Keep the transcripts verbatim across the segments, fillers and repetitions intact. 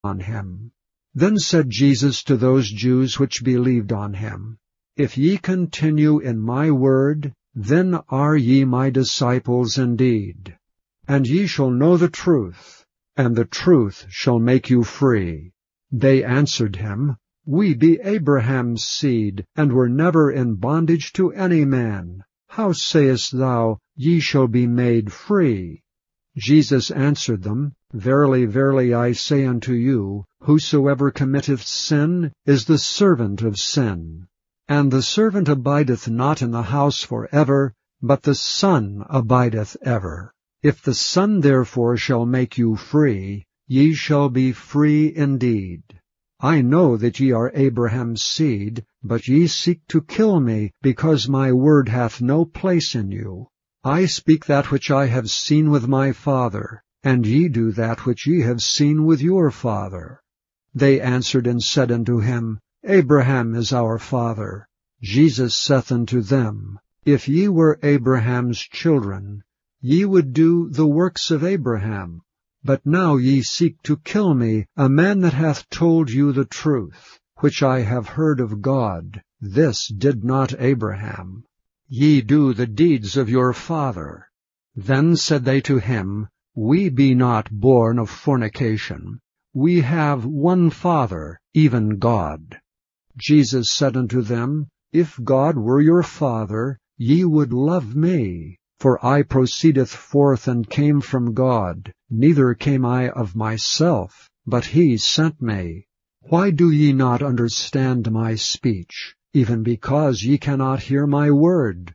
on him. Then said Jesus to those Jews which believed on him, If ye continue in my word, then are ye my disciples indeed. And ye shall know the truth, and the truth shall make you free. They answered him, We be Abraham's seed, and were never in bondage to any man. How sayest thou, Ye shall be made free? Jesus answered them, Verily, verily, I say unto you, Whosoever committeth sin is the servant of sin. And the servant abideth not in the house for ever, but the Son abideth ever. If the Son therefore shall make you free, ye shall be free indeed. I know that ye are Abraham's seed, but ye seek to kill me, because my word hath no place in you. I speak that which I have seen with my Father, and ye do that which ye have seen with your father. They answered and said unto him, Abraham is our father. Jesus saith unto them, If ye were Abraham's children, ye would do the works of Abraham. But now ye seek to kill me, a man that hath told you the truth, which I have heard of God. This did not Abraham. Ye do the deeds of your father. Then said they to him, We be not born of fornication. We have one Father, even God. Jesus said unto them, If God were your Father, ye would love me. For I proceedeth forth and came from God, neither came I of myself, but he sent me. Why do ye not understand my speech? Even because ye cannot hear my word.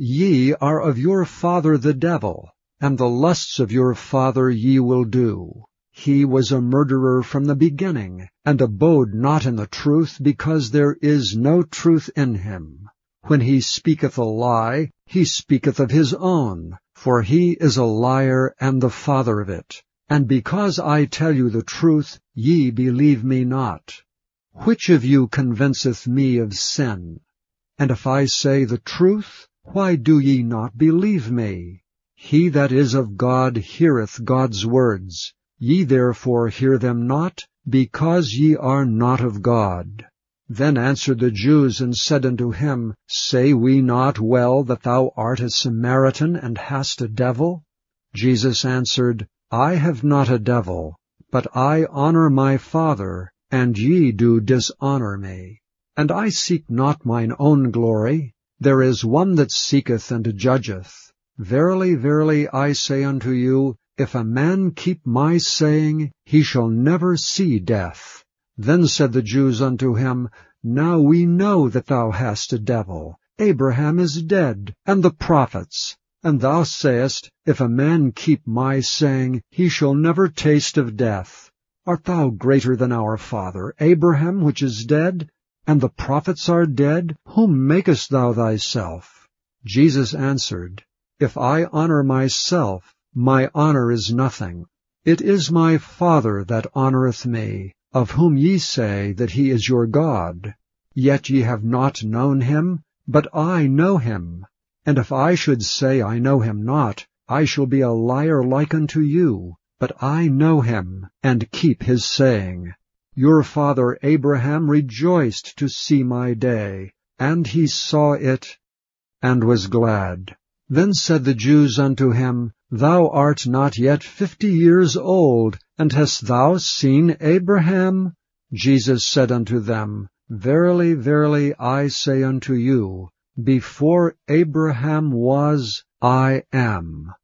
Ye are of your father the devil, and the lusts of your father ye will do. He was a murderer from the beginning, and abode not in the truth, because there is no truth in him. When he speaketh a lie, he speaketh of his own, for he is a liar and the father of it. And because I tell you the truth, ye believe me not. Which of you convinceth me of sin? And if I say the truth, why do ye not believe me? He that is of God heareth God's words. Ye therefore hear them not, because ye are not of God. Then answered the Jews and said unto him, Say we not well that thou art a Samaritan, and hast a devil? Jesus answered, I have not a devil, but I honor my Father, and ye do dishonor me. And I seek not mine own glory. There is one that seeketh and judgeth. Verily, verily, I say unto you, if a man keep my saying, he shall never see death. Then said the Jews unto him, Now we know that thou hast a devil. Abraham is dead, and the prophets. And thou sayest, If a man keep my saying, he shall never taste of death. Art thou greater than our father Abraham, which is dead? And the prophets are dead? Whom makest thou thyself? Jesus answered, If I honor myself, my honor is nothing. It is my Father that honoreth me, of whom ye say that he is your God. Yet ye have not known him, but I know him. And if I should say I know him not, I shall be a liar like unto you. But I know him, and keep his saying. Your father Abraham rejoiced to see my day, and he saw it, and was glad. Then said the Jews unto him, Thou art not yet fifty years old, and hast thou seen Abraham? Jesus said unto them, Verily, verily, I say unto you, before Abraham was, I am.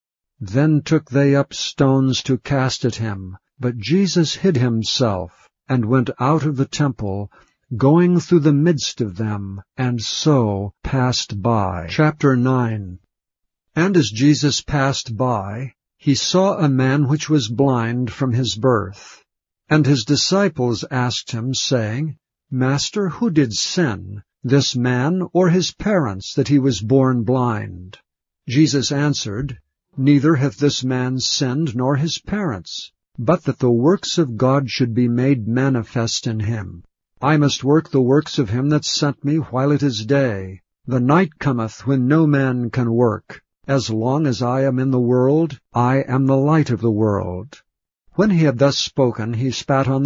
Then took they up stones to cast at him, but Jesus hid himself, and went out of the temple, going through the midst of them, and so passed by. Chapter nine. And as Jesus passed by, he saw a man which was blind from his birth. And his disciples asked him, saying, Master, who did sin, this man or his parents, that he was born blind? Jesus answered, Neither hath this man sinned nor his parents, but that the works of God should be made manifest in him. I must work the works of him that sent me while it is day. The night cometh when no man can work. As long as I am in the world, I am the light of the world. When he had thus spoken, he spat on